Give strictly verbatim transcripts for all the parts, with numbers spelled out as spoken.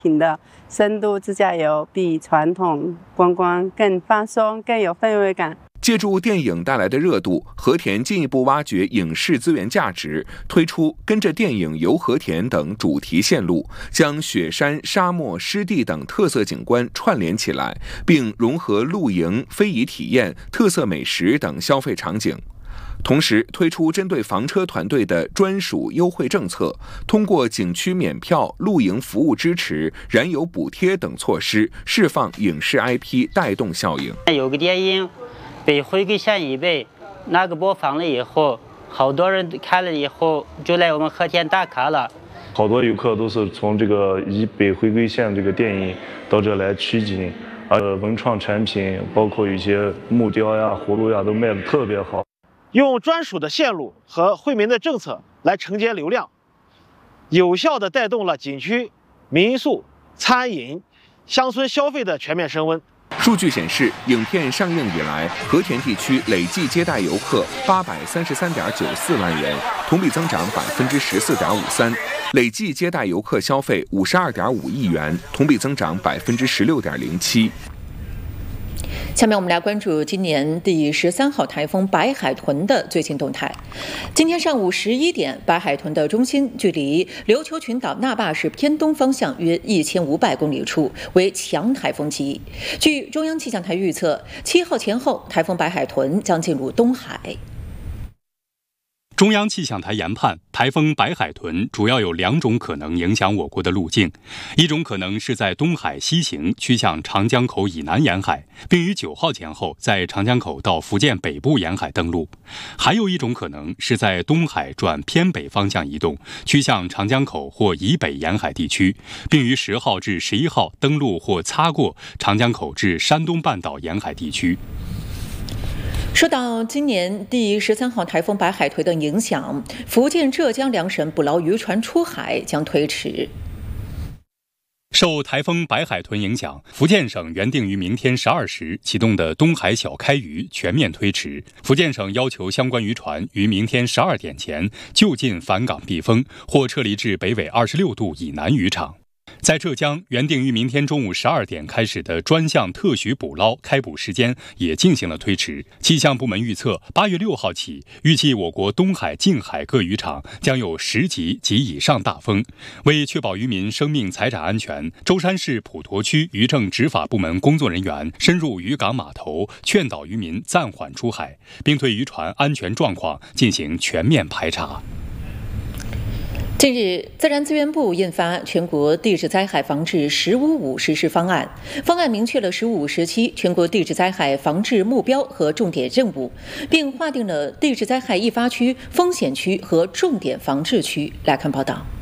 品的深度自驾游比传统观光更放松、更有氛围感。 借助电影带来的热度，和田进一步挖掘影视资源价值，推出跟着电影游和田等主题线路，将雪山、沙漠、湿地等特色景观串联起来，并融合露营、非遗体验、特色美食等消费场景。同时推出针对房车团队的专属优惠政策，通过景区免票、露营服务支持、燃油补贴等措施，释放影视 I P 带动效应。 有个电影被回归县一北那个播放了以后，好多人看了以后就来我们和田打卡了。 好多游客都是从这个以北回归线这个电影到这来取景，呃，文创产品包括一些木雕呀、葫芦呀都卖得特别好。 用专属的线路和惠民的政策来承接流量，有效地带动了景区、民宿、餐饮、乡村消费的全面升温。 数据显示，影片上映以来，和田地区累计接待游客八百三十三点九四万人，同比增长百分之十四点五三；累计接待游客消费五十二点五亿元，同比增长百分之十六点零七。 下面我们来关注今年第十三号台风白海豚的最新动态。今天上午十一点，白海豚的中心距离琉球群岛那霸市偏东方向约一千五百公里处，为强台风级。据中央气象台预测，七号前后，台风白海豚将进入东海。 中央气象台研判，台风白海豚主要有两种可能影响我国的路径，一种可能是在东海西行，趋向长江口以南沿海，并于九号前后在长江口到福建北部沿海登陆；还有一种可能是在东海转偏北方向移动，趋向长江口或以北沿海地区，并于十号至十一号登陆或擦过长江口至山东半岛沿海地区。 说到今年第十三号台风白海豚的影响，福建、浙江两省捕捞渔船出海将推迟。 受台风白海豚影响，福建省原定于明天十二时启动的东海小开渔全面推迟。福建省要求相关渔船于明天十二点前就近返港避风，或撤离至北纬二十六度以南渔场。在浙江，原定于明天中午十二点开始的专项特许捕捞开捕时间也进行了推迟。气象部门预测，八月六号起，预计我国东海、近海各渔场将有十级及以上大风。为确保渔民生命财产安全，舟山市普陀区渔政执法部门工作人员深入渔港码头，劝导渔民暂缓出海，并对渔船安全状况进行全面排查。 近日，自然资源部印发全国地质灾害防治“十五五”实施方案，方案明确了“十五”时期全国地质灾害防治目标和重点任务，并划定了地质灾害易发区、风险区和重点防治区。来看报道。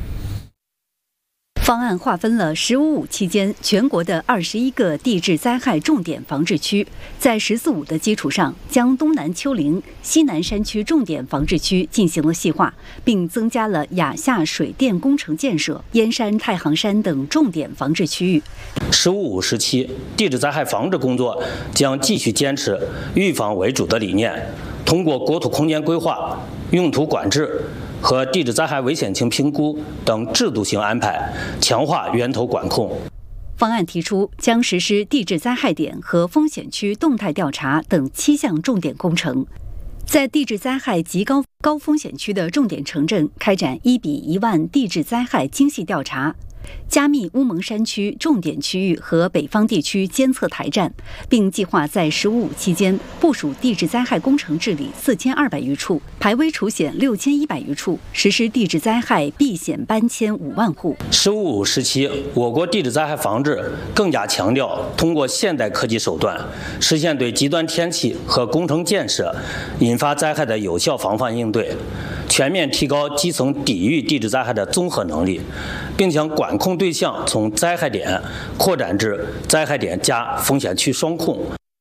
方案划分了“十五五”期间全国的二十一个地质灾害重点防治区，在“十四五”的基础上，将东南丘陵、西南山区重点防治区进行了细化，并增加了雅夏水电工程建设、燕山、太行山等重点防治区域。 “十五五”时期地质灾害防治工作将继续坚持预防为主的理念，通过国土空间规划、用途管制和地质灾害危险性评估等制度性安排，强化源头管控。 方案提出，将实施地质灾害点和风险区动态调查等七项重点工程，在地质灾害极高高风险区的重点城镇开展一比一万地质灾害精细调查，加密乌蒙山区重点区域和北方地区监测台站，并计划在“十五五”期间部署地质灾害工程治理四千二百余处，排危除险六千一百余处，实施地质灾害避险搬迁五万户。 “十五五”时期，我国地质灾害防治更加强调通过现代科技手段，实现对极端天气和工程建设引发灾害的有效防范应对，全面提高基层抵御地质灾害的综合能力，并将管控对象从灾害点扩展至灾害点加风险区双控。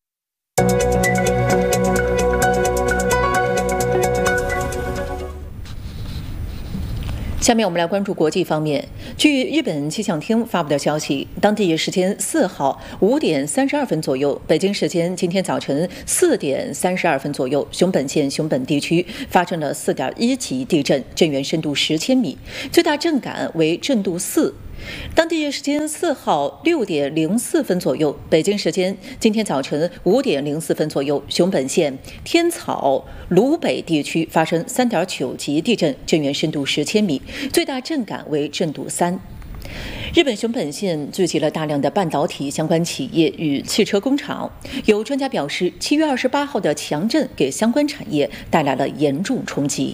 下面我们来关注国际方面。据日本气象厅发布的消息，当地时间四号五点三十二分左右，北京时间今天早晨四点三十二分左右，熊本县熊本地区发生了四点一级地震，震源深度十千米，最大震感为震度四。 当地时间四号六点零四分左右，北京时间今天早晨五点零四分左右，熊本县天草鲁北地区发生三点九级地震，震源深度十千米，最大震感为震度三。日本熊本县聚集了大量的半导体相关企业与汽车工厂，有专家表示，七月二十八号的强震给相关产业带来了严重冲击。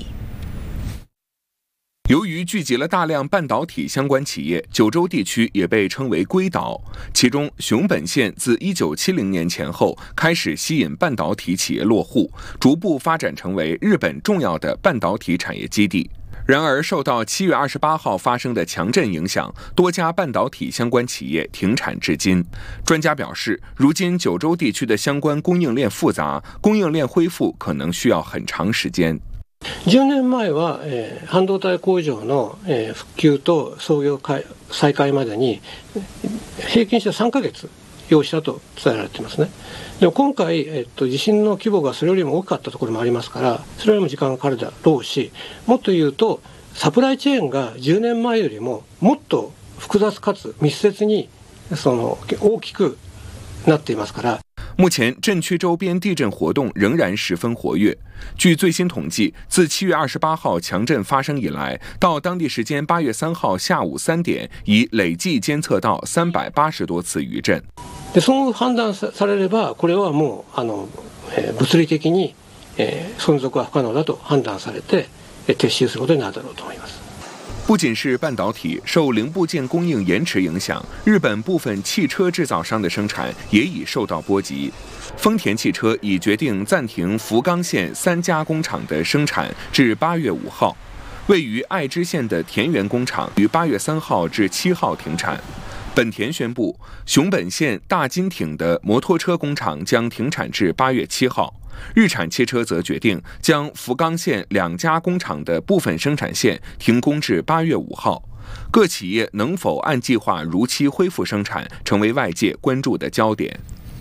由于聚集了大量半导体相关企业，九州地区也被称为硅岛。其中，熊本县自一九七零年前后开始吸引半导体企业落户，逐步发展成为日本重要的半导体产业基地。然而，受到七月二十八号发生的强震影响，多家半导体相关企业停产至今。专家表示，如今九州地区的相关供应链复杂，供应链恢复可能需要很长时间。 じゅうねんまえは、えー、半導体工場の、えー、復旧と操業再開までに平均してさんかげつ要したと伝えられていますね。でも今回、えー、と地震の規模がそれよりも大きかったところもありますから、それよりも時間がかかるだろうし、もっと言うとサプライチェーンがじゅうねんまえよりももっと複雑かつ密接にその大きくなっていますから。 目前，震区周边地震活动仍然十分活跃。据最新统计，自七月二十八号强震发生以来，到当地时间八月三号下午三点，已累计监测到三百八十多次余震。 で、そう判断されれば、これはもうあの、えー、物理的に、えー、存続は不可能だと判断されて、えー、撤収することになるだろうと思います。 不仅是半导体，受零部件供应延迟影响，日本部分汽车制造商的生产也已受到波及。丰田汽车已决定暂停福冈县三家工厂的生产至八月五号，位于爱知县的田园工厂于八月三号至七号停产。本田宣布，熊本县大金町的摩托车工厂将停产至八月七号。日产汽车则决定将福冈县两家工厂的部分生产线停工至八月五号。各企业能否按计划如期恢复生产，成为外界关注的焦点。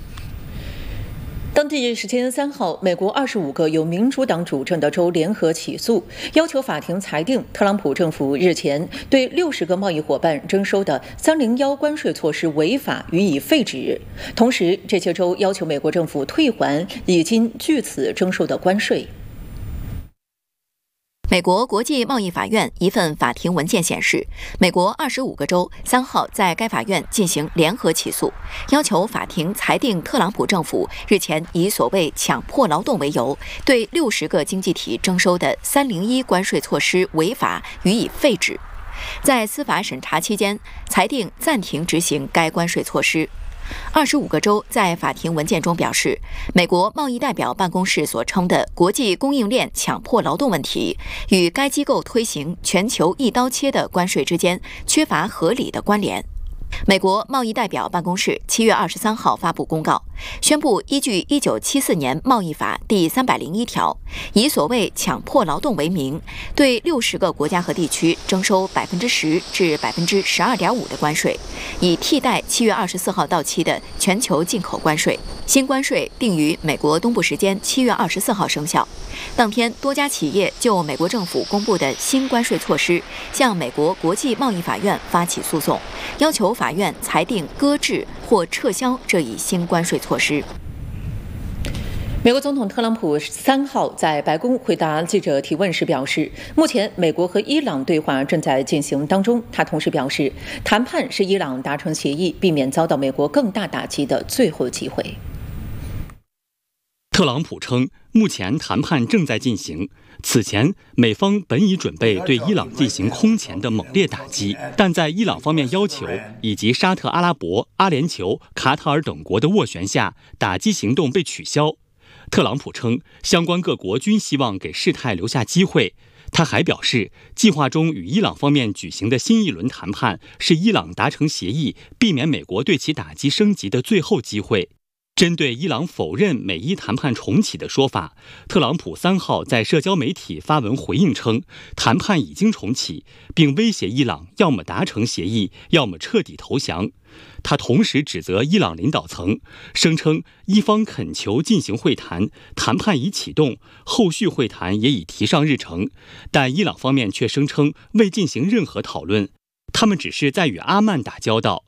当地时间三号，美国二十五个由民主党主政的州联合起诉，要求法庭裁定特朗普政府日前对六十个贸易伙伴征收的三零一关税措施违法，予以废止。同时，这些州要求美国政府退还已经据此征收的关税。 美国国际贸易法院一份法庭文件显示，美国二十五个州三号在该法院进行联合起诉，要求法庭裁定特朗普政府日前以所谓强迫劳动为由，对六十个经济体征收的三零一关税措施违法，予以废止。在司法审查期间，裁定暂停执行该关税措施。二十五个州在法庭文件中表示，美国贸易代表办公室所称的国际供应链强迫劳动问题，与该机构推行全球一刀切的关税之间缺乏合理的关联。美国贸易代表办公室七月二十三号发布公告，宣布依据一九七四年贸易法第三百零一条，以所谓强迫劳动为名，对六十个国家和地区征收百分之十至百分之十二点五的关税，以替代七月二十四号到期的全球进口关税。新关税定于美国东部时间七月二十四号生效。当天，多家企业就美国政府公布的新关税措施，向美国国际贸易法院发起诉讼，要求法院裁定搁置或撤销这一新关税措施。 美国总统特朗普三号在白宫回答记者提问时表示，目前美国和伊朗对话正在进行当中。他同时表示，谈判是伊朗达成协议，避免遭到美国更大打击的最后机会。 特朗普称，目前谈判正在进行。此前，美方本已准备对伊朗进行空前的猛烈打击，但在伊朗方面要求以及沙特阿拉伯、阿联酋、卡塔尔等国的斡旋下，打击行动被取消。特朗普称，相关各国均希望给事态留下机会。他还表示，计划中与伊朗方面举行的新一轮谈判是伊朗达成协议，避免美国对其打击升级的最后机会。针对伊朗否认美伊谈判重启的说法，特朗普三号在社交媒体发文回应称，谈判已经重启，并威胁伊朗要么达成协议，要么彻底投降。他同时指责伊朗领导层，声称伊方恳求进行会谈，谈判已启动，后续会谈也已提上日程，但伊朗方面却声称未进行任何讨论。 他们只是在与阿曼打交道，